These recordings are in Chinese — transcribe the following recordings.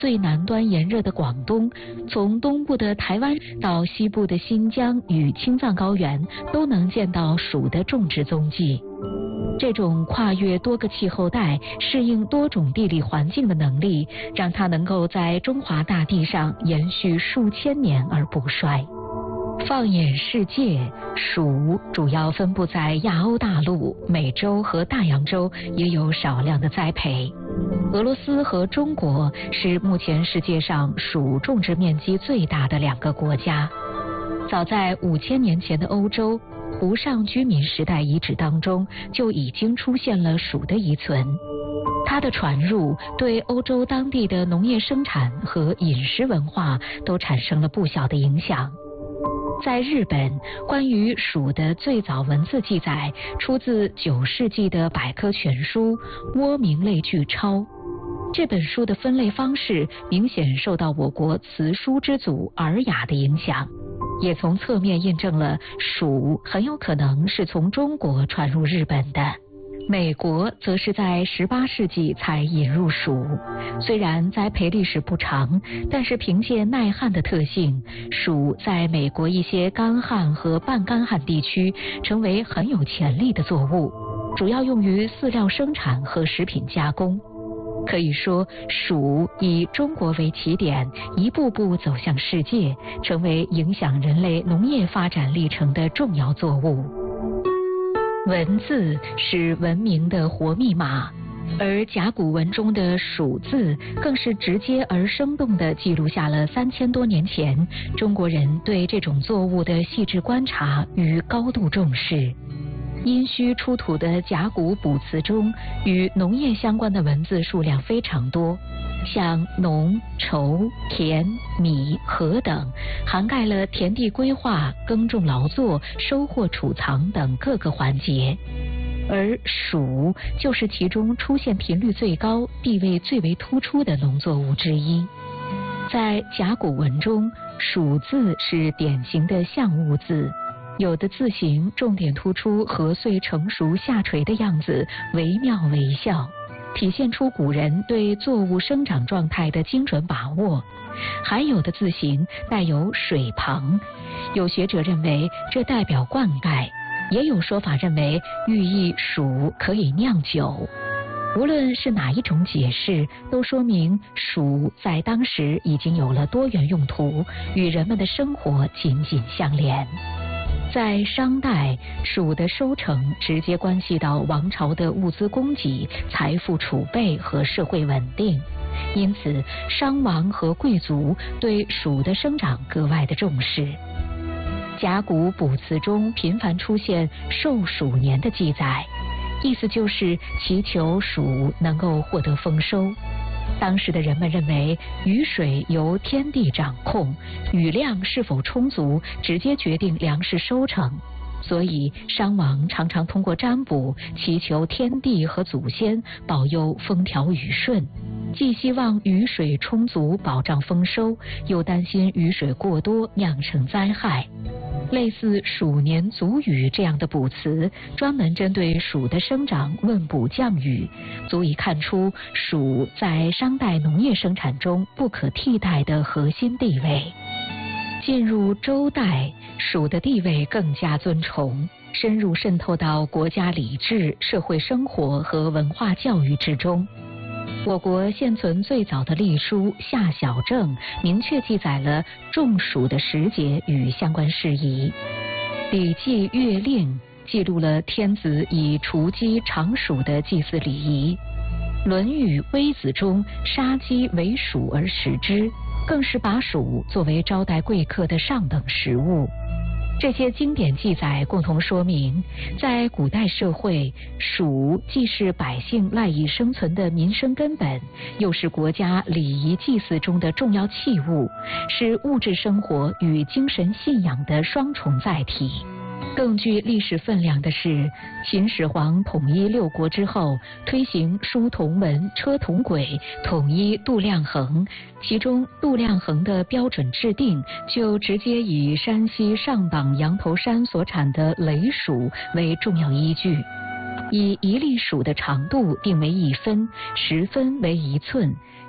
最南端炎热的广东，从东部的台湾到西部的新疆与青藏高原，都能见到鼠的种植踪迹。这种跨越多个气候带、适应多种地理环境的能力，让它能够在中华大地上延续数千年而不衰。放眼世界，鼠主要分布在亚欧大陆、美洲和大洋洲，也有少量的栽培。俄罗斯和中国是目前世界上鼠种植面积最大的2个国家。早在5000年前的欧洲，湖上居民时代遗址当中就已经出现了鼠的遗存。它的传入对欧洲当地的农业生产和饮食文化都产生了不小的影响。在日本，关于鼠的最早文字记载出自9世纪的百科全书《倭名类聚钞》。这本书的分类方式明显受到我国辞书之祖《尔雅》的影响，也从侧面印证了鼠很有可能是从中国传入日本的。美国则是在18世纪才引入鼠，虽然栽培历史不长，但是凭借耐旱的特性，鼠在美国一些干旱和半干旱地区成为很有潜力的作物，主要用于饲料生产和食品加工。可以说，鼠以中国为起点，一步步走向世界，成为影响人类农业发展历程的重要作物。文字是文明的活密码，而甲骨文中的鼠字更是直接而生动地记录下了3000多年前中国人对这种作物的细致观察与高度重视。殷墟出土的甲骨卜辞中，与农业相关的文字数量非常多，像农、畴、田、米、禾等，涵盖了田地规划、耕种劳作、收获储藏等各个环节。而鼠就是其中出现频率最高、地位最为突出的农作物之一。在甲骨文中，鼠字是典型的象物字，有的字形重点突出禾穗成熟下垂的样子，惟妙惟肖，体现出古人对作物生长状态的精准把握。还有的字形带有水旁，有学者认为这代表灌溉，也有说法认为寓意鼠可以酿酒。无论是哪一种解释，都说明鼠在当时已经有了多元用途，与人们的生活紧紧相连。在商代，鼠的收成直接关系到王朝的物资供给、财富储备和社会稳定，因此商王和贵族对鼠的生长格外的重视。甲骨卜辞中频繁出现寿鼠年的记载，意思就是祈求鼠能够获得丰收。当时的人们认为雨水由天地掌控，雨量是否充足直接决定粮食收成，所以商王常常通过占卜祈求天地和祖先保佑风调雨顺，既希望雨水充足保障丰收，又担心雨水过多酿成灾害。类似鼠年足雨这样的卜辞，专门针对鼠的生长问卜降雨，足以看出鼠在商代农业生产中不可替代的核心地位。进入周代，鼠的地位更加尊崇，深入渗透到国家礼制、社会生活和文化教育之中。我国现存最早的隶书《夏小正》明确记载了中鼠的时节与相关事宜。《礼记·乐令》记录了天子以雏鸡尝鼠的祭祀礼仪。《论语·微子》中杀鸡为鼠而食之，更是把鼠作为招待贵客的上等食物。这些经典记载共同说明，在古代社会，鼠既是百姓赖以生存的民生根本，又是国家礼仪祭祀中的重要器物，是物质生活与精神信仰的双重载体。更具历史分量的是，秦始皇统一6国之后，推行书同文、车同轨，统一度量衡。其中度量衡的标准制定，就直接以山西上党羊头山所产的雷鼠为重要依据，以一粒鼠的长度定为1分，10分为1寸，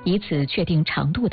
以此确定长度